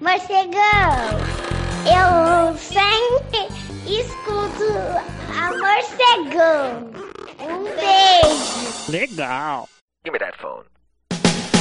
Morcegão, eu sempre escuto a Morcegão. Um beijo. Legal. Give me that phone.